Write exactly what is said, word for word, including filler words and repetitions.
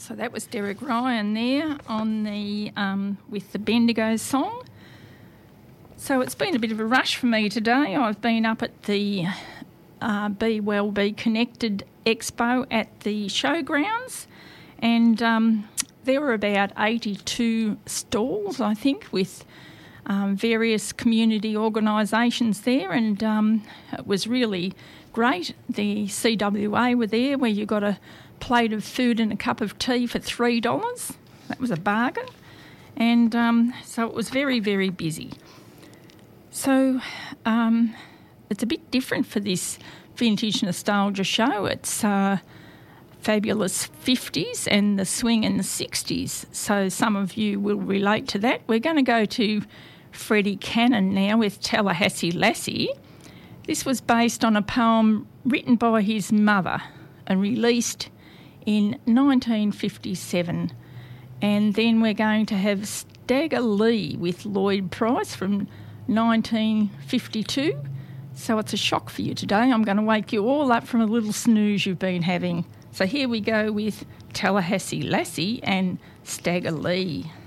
So that was Derek Ryan there on the um, with the Bendigo song. So it's been a bit of a rush for me today. I've been up at the uh, Be Well Be Connected Expo at the showgrounds, and um, there were about eighty-two stalls, I think, with um, various community organisations there, and um, it was really great. The C W A were there, where you got a plate of food and a cup of tea for three dollars. That was a bargain. And um, so it was very, very busy. So um, it's a bit different for this Vintage Nostalgia show. It's uh, fabulous fifties and the swing in the sixties. So some of you will relate to that. We're going to go to Freddie Cannon now with Tallahassee Lassie. This was based on a poem written by his mother and released in nineteen fifty-seven. And then we're going to have Stagger Lee with Lloyd Price from nineteen fifty-two. So it's a shock for you today. I'm going to wake you all up from a little snooze you've been having. So here we go with Tallahassee Lassie and Stagger Lee.